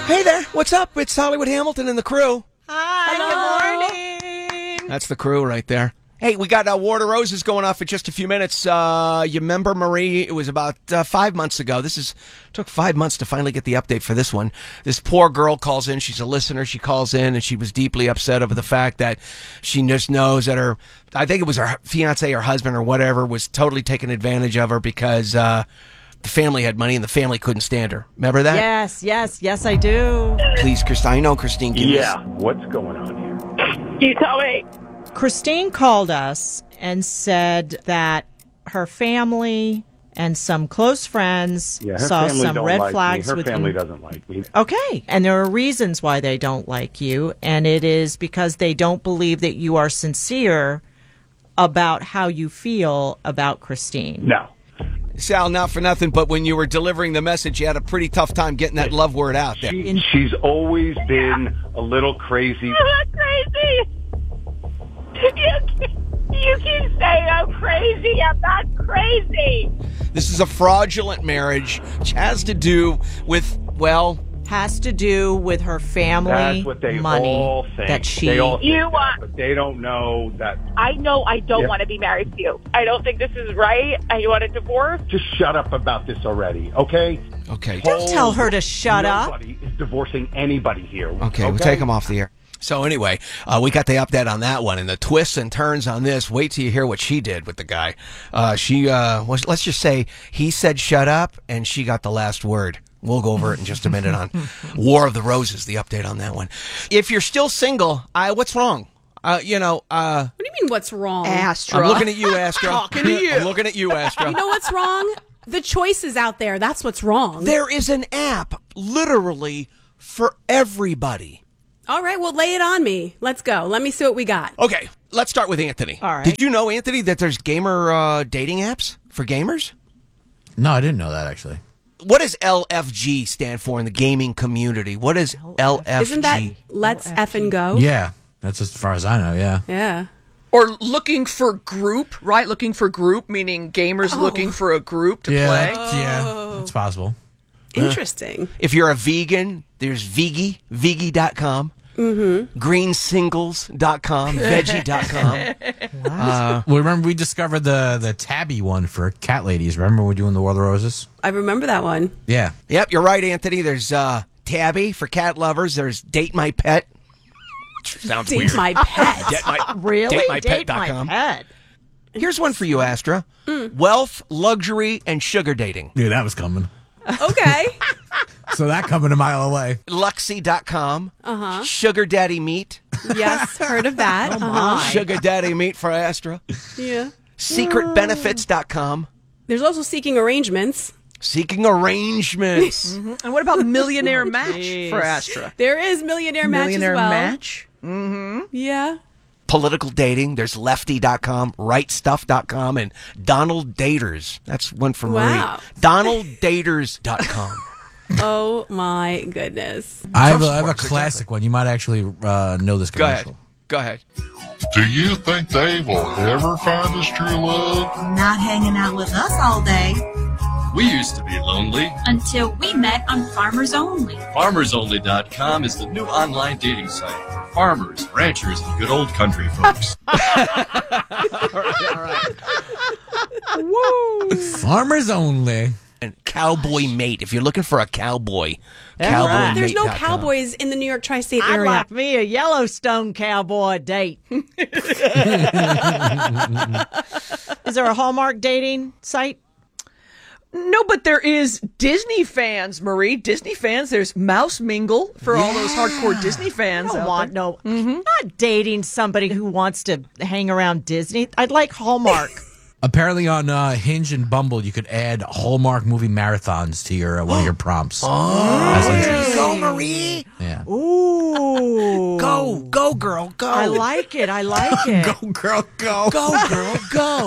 Hey there, what's up? It's Hollywood Hamilton and the crew. Hi, good morning. That's the crew right there. Hey, we got War of the Roses going off in just a few minutes. You remember, Marie, it was about 5 months ago. Took 5 months to finally get the update for this one. This poor girl calls in. She's a listener. She calls in, and she was deeply upset over the fact that she just knows that I think it was her fiance or husband or whatever, was totally taking advantage of her because the family had money and the family couldn't stand her. Remember that? Yes, I do. Please, Christine. I know Christine can. Yeah, what's going on here? You tell me. Christine called us and said that her family and some close friends saw some red flags her with family you. doesn't like me. Okay, and there are reasons why they don't like you, and it is because they don't believe that you are sincere about how you feel about Christine. No. Sal, not for nothing, but when you were delivering the message, you had a pretty tough time getting that love word out there. She's always been a little crazy. I'm not crazy. You keep saying I'm crazy. I'm not crazy. This is a fraudulent marriage, which has to do with, Has to do with her family That's what they money all think. that she... They all think You that, want- but they don't know that. I know I don't Yeah. want to be married to you. I don't think this is right. I want a divorce. Just shut up about this already, okay? okay. Don't tell her to shut up. Nobody is divorcing anybody here. Okay, we'll take them off the air. So anyway, we got the update on that one, and the twists and turns on this. Wait till you hear what she did with the guy. She was, let's just say, he said shut up, and she got the last word. We'll go over it in just a minute on War of the Roses, the update on that one. If you're still single, what's wrong? What do you mean, what's wrong? Astra. I'm looking at you, Astra. Talking to you. I'm looking at you, Astra. You know what's wrong? The choices out there. That's what's wrong. There is an app, literally, for everybody. All right, well, lay it on me. Let's go. Let me see what we got. Okay, let's start with Anthony. All right. Did you know, Anthony, that there's gamer dating apps for gamers? No, I didn't know that, actually. What does LFG stand for in the gaming community? What is LFG? Isn't that Let's Effing Go? Yeah, that's as far as I know, yeah. Yeah. Or looking for group, right? Looking for group, meaning gamers looking for a group to play. Yeah, that's possible. Interesting. If you're a vegan, there's Vigi.com, greensingles.com, veggie.com. Well, remember we discovered the tabby one for cat ladies. Remember we were doing the World of Roses? I remember that one. Yeah. Yep, you're right, Anthony. There's Tabby for cat lovers. There's Date My Pet. Sounds Date weird. My Pet. Really? DateMyPet.com. Pet. Here's one for you, Astra. Wealth, luxury, and sugar dating. Yeah, that was coming. Okay. So that coming a mile away. Luxy.com. Sugar Daddy Meat. Yes, heard of that. Sugar Daddy Meat for Astra. Yeah. Secretbenefits.com. There's also Seeking Arrangements. Seeking arrangements. And what about Millionaire Match for Astra? There is Millionaire Match Millionaire as well. Match? Yeah. Political dating. There's lefty.com, rightstuff.com, and Donald Daters. That's one for Wow. Marie. DonaldDaters.com. Oh, my goodness. I have a classic one. You might actually know this Go ahead. commercial. Go ahead. Do you think Dave will ever find his true love? Not hanging out with us all day. We used to be lonely. Until we met on Farmers Only. FarmersOnly.com is the new online dating site for farmers, ranchers, and good old country folks. Woo! Farmers Only. And Cowboy Mate. If you're looking for a cowboy, right. There's no cowboymate.com. cowboys in the New York tri-state I'd area. like me a Yellowstone cowboy date. Is there a Hallmark dating site? No, but there is Disney fans, Marie. Disney fans. There's Mouse Mingle for all those hardcore Disney I fans don't out want there. not dating somebody who wants to hang around Disney. I'd like Hallmark. Apparently on Hinge and Bumble, you could add Hallmark movie marathons to your one of your prompts. There you go, Marie. Yeah. Ooh. Go, girl, go. I like it. I like it. Go, girl, go. Go, girl, go.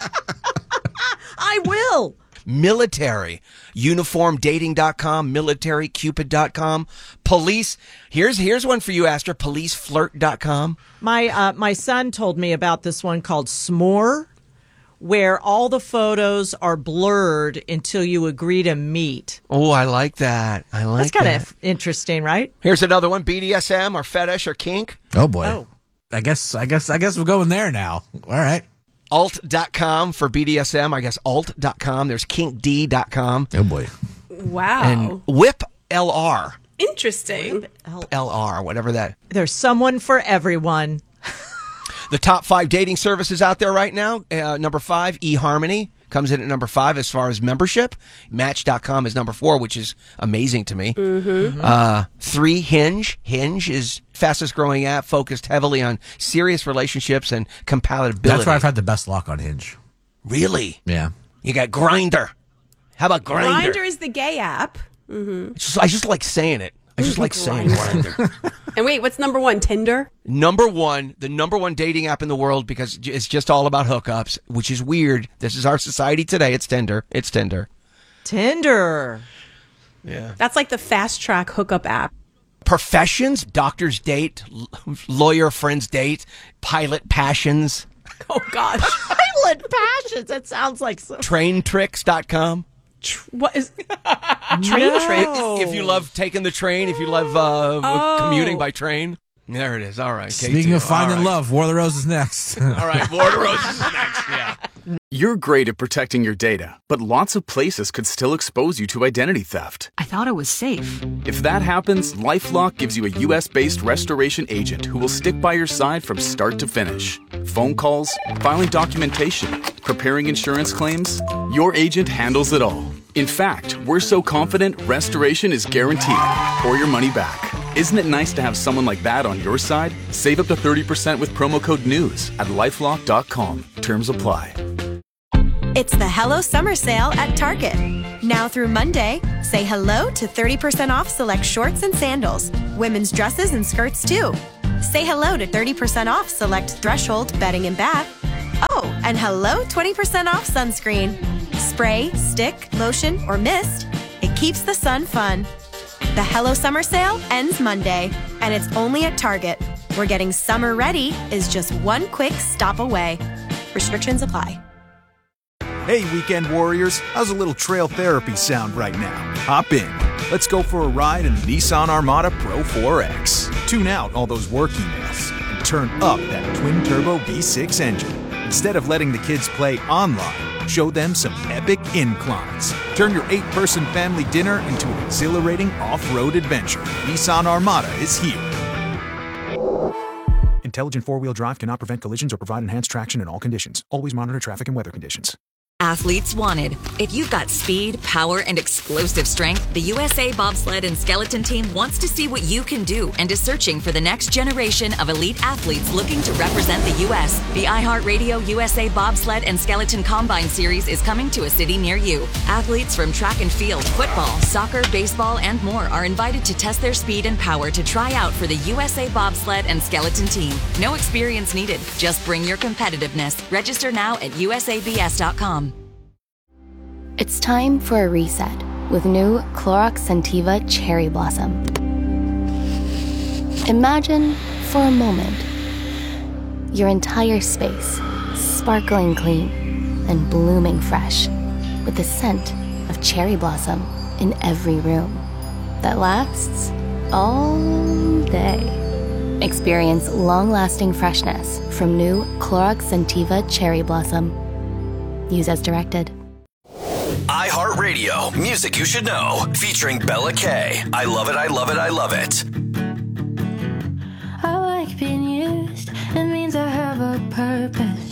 I will. Military, uniformdating.com, militarycupid.com, police. Here's one for you, Astra, policeflirt.com. My son told me about this one called S'more, where all the photos are blurred until you agree to meet. Oh, I like that. That's kind of interesting, right? Here's another one: BDSM or fetish or kink. Oh boy. I guess we're going there now. All right. Alt.com for BDSM. I guess alt.com. There's kinkd.com. Oh boy. Wow. And Whip LR. Interesting. LR, whatever that. There's someone for everyone. The top 5 dating services out there right now. Number 5, eHarmony comes in at number 5 as far as membership. Match.com is number 4, which is amazing to me. 3, Hinge. Hinge is fastest growing app, focused heavily on serious relationships and compatibility. That's where I've had the best luck on Hinge. Really? Yeah. You got Grindr. How about Grindr? Grindr is the gay app. I just like saying it. I just like saying Grindr. And wait, what's number 1? Tinder? The number one dating app in the world, because it's just all about hookups, which is weird. This is our society today. It's Tinder. Tinder. Yeah. That's like the fast track hookup app. Professions, doctor's date, lawyer friend's date, pilot passions. Oh, gosh. Pilot passions. That sounds like so. Traintricks.com. What is train tricks? If you love taking the train, if you love commuting by train. There it is. All right. Speaking of finding love, War of the Roses next. All right. War of the Roses is next. Yeah. You're great at protecting your data, but lots of places could still expose you to identity theft. I thought it was safe. If that happens, LifeLock gives you a U.S.-based restoration agent who will stick by your side from start to finish. Phone calls, filing documentation, preparing insurance claims, your agent handles it all. In fact, we're so confident restoration is guaranteed or your money back. Isn't it nice to have someone like that on your side? Save up to 30% with promo code NEWS at LifeLock.com. Terms apply. It's the Hello Summer Sale at Target. Now through Monday, say hello to 30% off select shorts and sandals. Women's dresses and skirts too. Say hello to 30% off select Threshold bedding and bath. Oh, and hello 20% off sunscreen. Spray, stick, lotion, or mist. It keeps the sun fun. The Hello Summer Sale ends Monday, and it's only at Target, where getting summer ready is just one quick stop away. Restrictions apply. Hey, weekend warriors, how's a little trail therapy sound right now? Hop in. Let's go for a ride in the Nissan Armada Pro 4X. Tune out all those work emails and turn up that twin-turbo V6 engine. Instead of letting the kids play online, show them some epic inclines. Turn your 8-person family dinner into an exhilarating off-road adventure. Nissan Armada is here. Intelligent four-wheel drive cannot prevent collisions or provide enhanced traction in all conditions. Always monitor traffic and weather conditions. Athletes wanted. If you've got speed, power, and explosive strength, the USA Bobsled and Skeleton Team wants to see what you can do and is searching for the next generation of elite athletes looking to represent the U.S. The iHeartRadio USA Bobsled and Skeleton Combine Series is coming to a city near you. Athletes from track and field, football, soccer, baseball, and more are invited to test their speed and power to try out for the USA Bobsled and Skeleton Team. No experience needed. Just bring your competitiveness. Register now at usabs.com. It's time for a reset with new Clorox Scentiva Cherry Blossom. Imagine, for a moment, your entire space sparkling clean and blooming fresh with the scent of cherry blossom in every room that lasts all day. Experience long-lasting freshness from new Clorox Scentiva Cherry Blossom. Use as directed. iHeartRadio, music you should know, featuring Bella K. I love it, I love it, I love it. I like being used, it means I have a purpose.